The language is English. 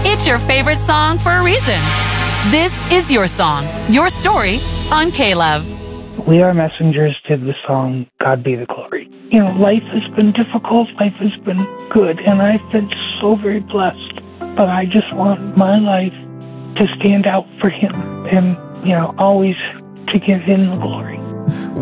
It's your favorite song for a reason. This is your song, your story on K-Love. We Are Messengers did the song, God Be the Glory. Life has been difficult, life has been good, and I've been so very blessed. But I just want my life to stand out for Him and, always to give Him the glory.